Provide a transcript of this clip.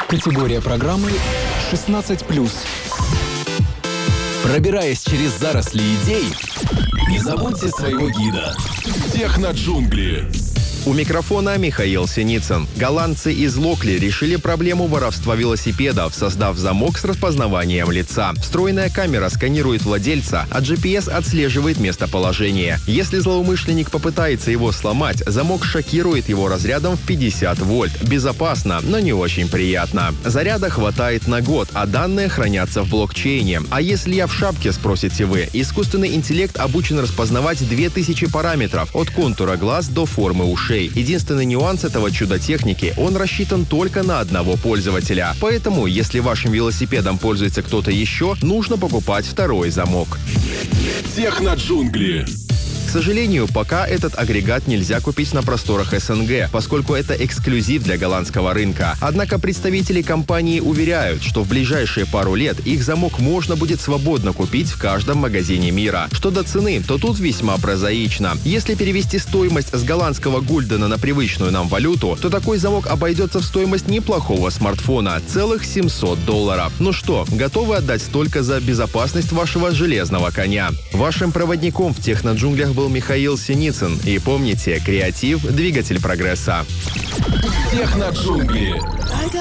Категория программы 16+. Пробираясь через заросли идей, не забудьте своего гида. Техноджунгли. У микрофона Михаил Синицын. Голландцы из Локли решили проблему воровства велосипедов, создав замок с распознаванием лица. Встроенная камера сканирует владельца, а GPS отслеживает местоположение. Если злоумышленник попытается его сломать, замок шокирует его разрядом в 50 вольт. Безопасно, но не очень приятно. Заряда хватает на год, а данные хранятся в блокчейне. А если я в шапке, спросите вы, искусственный интеллект обучен распознавать 2000 параметров, от контура глаз до формы ушей. Единственный нюанс этого чуда техники – он рассчитан только на одного пользователя. Поэтому, если вашим велосипедом пользуется кто-то еще, нужно покупать второй замок. Техноджунгли. К сожалению, пока этот агрегат нельзя купить на просторах СНГ, поскольку это эксклюзив для голландского рынка. Однако представители компании уверяют, что в ближайшие пару лет их замок можно будет свободно купить в каждом магазине мира. Что до цены, то тут весьма прозаично. Если перевести стоимость с голландского гульдена на привычную нам валюту, то такой замок обойдется в стоимость неплохого смартфона – целых $700. Ну что, готовы отдать столько за безопасность вашего железного коня? Вашим проводником в техноджунглях был Михаил Синицын. И помните, креатив – двигатель прогресса. Техноджунгли.